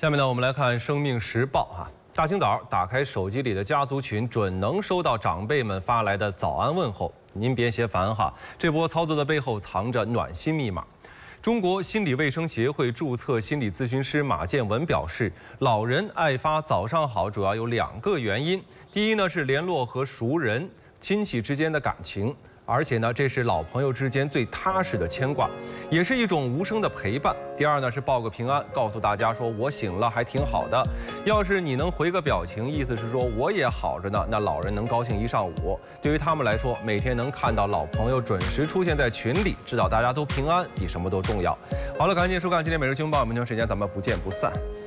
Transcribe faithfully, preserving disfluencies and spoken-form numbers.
下面呢，我们来看《生命时报》哈。大清早打开手机里的家族群，准能收到长辈们发来的早安问候。您别嫌烦哈，这波操作的背后藏着暖心密码。中国心理卫生协会注册心理咨询师马建文表示，老人爱发早上好主要有两个原因。第一呢是联络和熟人、亲戚之间的感情。 而且呢，这是老朋友之间最踏实的牵挂，也是一种无声的陪伴。第二呢，是报个平安，告诉大家说我醒了，还挺好的。要是你能回个表情，意思是说我也好着呢，那老人能高兴一上午。对于他们来说，每天能看到老朋友准时出现在群里，知道大家都平安，比什么都重要。好了，赶紧收看今天每日新闻报，明天时间咱们不见不散。